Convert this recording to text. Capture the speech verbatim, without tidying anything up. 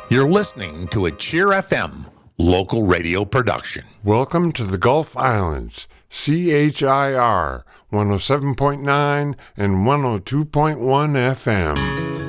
You're listening to a Cheer F M local radio production. Welcome to the Gulf Islands, C H I R one oh seven point nine and one oh two point one F M.